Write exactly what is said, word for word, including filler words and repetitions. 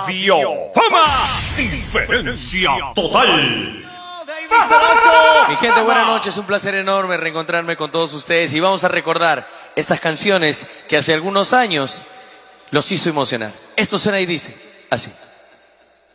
Radio Fama, diferencia total. Mi gente, buenas noches, un placer enorme reencontrarme con todos ustedes y vamos a recordar estas canciones que hace algunos años los hizo emocionar. Esto suena y dice así.